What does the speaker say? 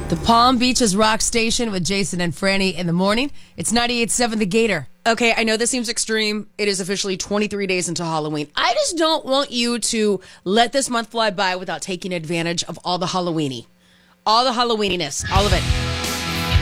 The Palm Beaches Rock Station with Jason and Franny in the morning. It's 98.7 The Gator. Okay, I know this seems extreme. It is officially 23 days until Halloween. I just don't want you to let this month fly by without taking advantage of all the Halloweeny. All the Halloweeniness. All of it.